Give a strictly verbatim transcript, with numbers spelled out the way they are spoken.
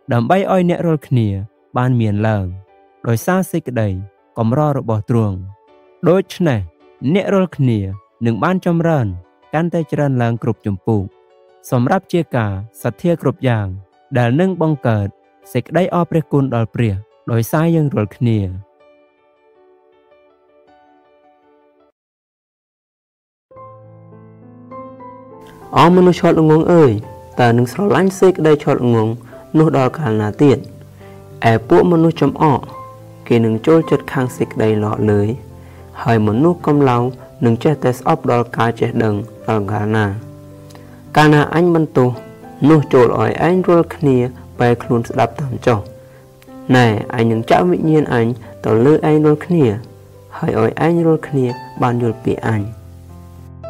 ដើម្បីឲ្យអ្នករាល់គ្នាបានមានឡើងដោយសារសេចក្តីកម្ររបស់ទ្រង់ដូច្នេះអ្នករាល់គ្នានឹងបានចម្រើនកាន់តែច្រើនឡើងគ្រប់ជំពូកសម្រាប់ជាការសទ្ធាគ្រប់យ៉ាងដែលនឹងបង្កើតសេចក្តីអរព្រះគុណដល់ព្រះដោយសារយើងរាល់គ្នាអស់មនុស្សឆោតល្ងងអើយតើនឹងស្រឡាញ់សេចក្តីឆោតល្ងងនោះដល់កាលណាទៀតឯពួកមនុស្សចំអកគេនឹងចូលចិត្តខាងសេចក្តីល្អលើយហើយមនុស្សកំឡោងនឹងចេះតែស្អប់ដល់ការចេះដឹងដល់កាលណាកាលណាអញបន្ទោសនោះចូលឲ្យឯងរាល់គ្នាបែរខ្លួនស្ដាប់តាមចុះណែអញនឹងចាក់វិញ្ញាណអញទៅលើឯងរាល់គ្នាហើយឲ្យឯងរាល់គ្នាបានយល់ពីអញ